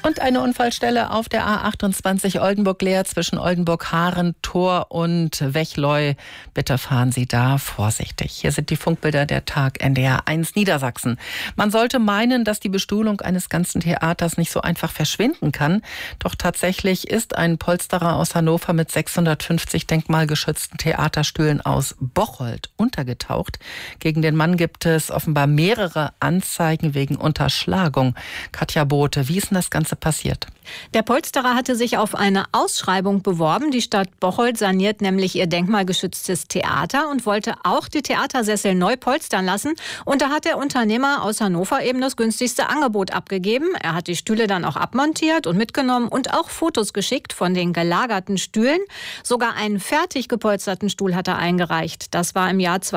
Und eine Unfallstelle auf der A28 Oldenburg-Leer zwischen Oldenburg-Haaren, Tor und Wechleu. Bitte fahren Sie da vorsichtig. Hier sind die Funkbilder der Tag NDR 1 Niedersachsen. Man sollte meinen, dass die Bestuhlung eines ganzen Theaters nicht so einfach verschwinden kann. Doch tatsächlich ist ein Polsterer aus Hannover mit 650 denkmalgeschützten Theaterstühlen aus Bocholt untergetaucht. Gegen den Mann gibt es offenbar mehrere Anzeigen wegen Unterschlagung. Katja Bote, wie ist denn das Ganze passiert? Der Polsterer hatte sich auf eine Ausschreibung beworben. Die Stadt Bocholt saniert nämlich ihr denkmalgeschütztes Theater und wollte auch die Theatersessel neu polstern lassen. Und da hat der Unternehmer aus Hannover eben das günstigste Angebot abgegeben. Er hat die Stühle dann auch abmontiert und mitgenommen und auch Fotos geschickt von den gelagerten Stühlen. Sogar einen fertig gepolsterten Stuhl hat er eingereicht. Das war im Jahr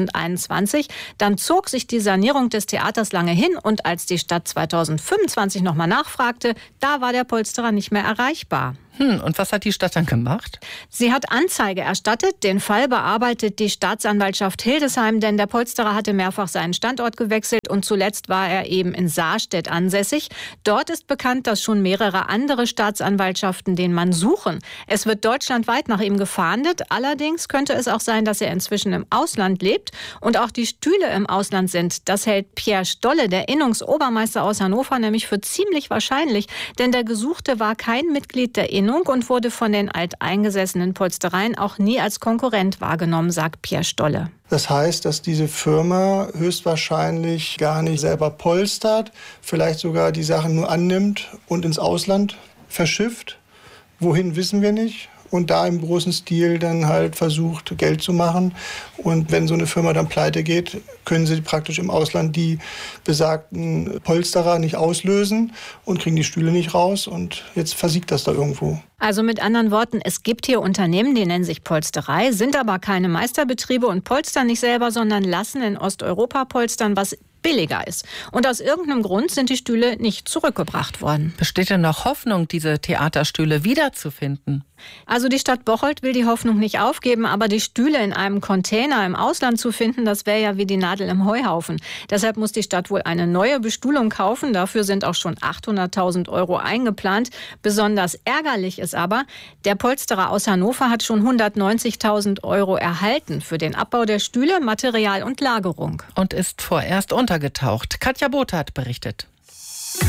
2021. Dann zog sich die Sanierung des Theaters lange hin und als die Stadt 2025 nochmal nachfragte, da war der Polsterer nicht mehr erreichbar. Und was hat die Stadt dann gemacht? Sie hat Anzeige erstattet. Den Fall bearbeitet die Staatsanwaltschaft Hildesheim, denn der Polsterer hatte mehrfach seinen Standort gewechselt und zuletzt war er eben in Saarstedt ansässig. Dort ist bekannt, dass schon mehrere andere Staatsanwaltschaften den Mann suchen. Es wird deutschlandweit nach ihm gefahndet. Allerdings könnte es auch sein, dass er inzwischen im Ausland lebt und auch die Stühle im Ausland sind. Das hält Pierre Stolle, der Innungsobermeister aus Hannover, nämlich für ziemlich wahrscheinlich, denn der Gesuchte war kein Mitglied der Innung und wurde von den alteingesessenen Polstereien auch nie als Konkurrent wahrgenommen, sagt Pierre Stolle. Das heißt, dass diese Firma höchstwahrscheinlich gar nicht selber polstert, vielleicht sogar die Sachen nur annimmt und ins Ausland verschifft. Wohin, wissen wir nicht. Und da im großen Stil dann halt versucht, Geld zu machen. Und wenn so eine Firma dann pleite geht, können sie praktisch im Ausland die besagten Polsterer nicht auslösen und kriegen die Stühle nicht raus. Und jetzt versiegt das da irgendwo. Also mit anderen Worten, es gibt hier Unternehmen, die nennen sich Polsterei, sind aber keine Meisterbetriebe und polstern nicht selber, sondern lassen in Osteuropa polstern, was billiger ist. Und aus irgendeinem Grund sind die Stühle nicht zurückgebracht worden. Besteht denn noch Hoffnung, diese Theaterstühle wiederzufinden? Also die Stadt Bocholt will die Hoffnung nicht aufgeben, aber die Stühle in einem Container im Ausland zu finden, das wäre ja wie die Nadel im Heuhaufen. Deshalb muss die Stadt wohl eine neue Bestuhlung kaufen. Dafür sind auch schon 800.000 € eingeplant. Besonders ärgerlich ist aber, der Polsterer aus Hannover hat schon 190.000 € erhalten für den Abbau der Stühle, Material und Lagerung. Und ist vorerst untergetaucht. Katja Bote hat berichtet.